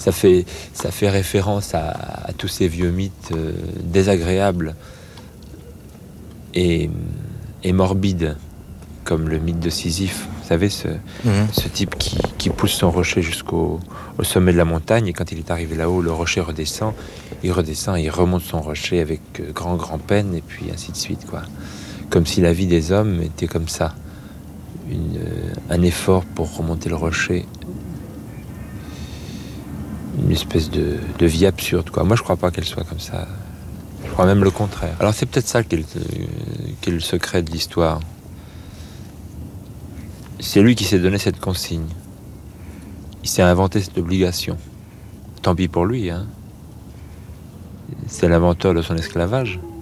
ça fait référence à tous ces vieux mythes désagréables et, et morbides, comme le mythe de Sisyphe. Vous savez, ce type qui pousse son rocher au sommet de la montagne, et quand il est arrivé là-haut, le rocher redescend, il remonte son rocher avec grand peine, et puis ainsi de suite, quoi. Comme si la vie des hommes était comme ça, un effort pour remonter le rocher, une espèce de vie absurde, quoi. Moi, je crois pas qu'elle soit comme ça. Je crois même le contraire. Alors, c'est peut-être ça qui est le secret de l'histoire. C'est lui qui s'est donné cette consigne. Il s'est inventé cette obligation. Tant pis pour lui, hein. C'est l'inventeur de son esclavage.